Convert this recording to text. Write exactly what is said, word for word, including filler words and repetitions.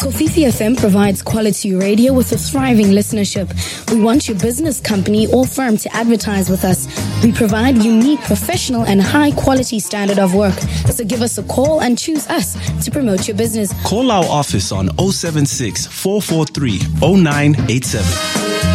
Kofifi F M provides quality radio with a thriving listenership. We want your business, company, or firm to advertise with us. We provide unique, professional, and high-quality standard of work. So give us a call and choose us to promote your business. Call our office on zero seven six, four four three, zero nine eight seven.